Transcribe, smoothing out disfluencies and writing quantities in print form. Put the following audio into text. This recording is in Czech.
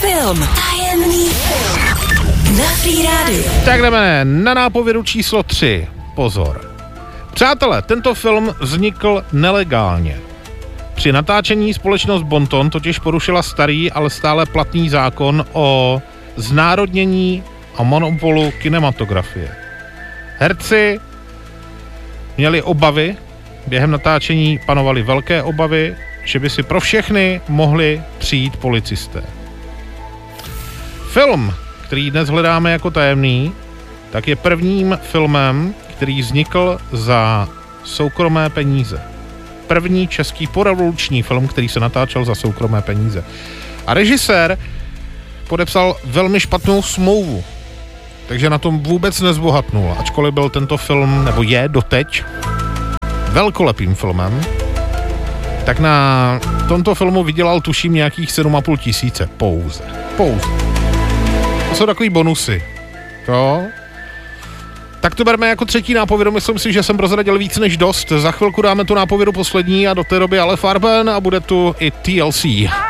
Tajemný film. Na Free Radio. Tak jdeme na nápovědu číslo 3. Pozor. Přátelé, tento film vznikl nelegálně. Při natáčení společnost Bonton totiž porušila starý, ale stále platný zákon o znárodnění a monopolu kinematografie. Herci měli obavy, během natáčení panovaly velké obavy, že by si pro všechny mohli přijít policisté. Film, který dnes hledáme jako tajemný, tak je prvním filmem, který vznikl za soukromé peníze. První český porevoluční film, který se natáčel za soukromé peníze. A režisér podepsal velmi špatnou smlouvu, takže na tom vůbec nezbohatnul, ačkoliv byl tento film, nebo je doteď, velkolepým filmem, tak na tomto filmu vydělal tuším nějakých 7,5 tisíce. Pouze. To jsou takový bonusy. Jo? Tak to berme jako třetí nápovědu, myslím si, že jsem prozradil víc než dost. Za chvilku dáme tu nápovědu poslední a do té doby ale Farben a bude tu i TLC.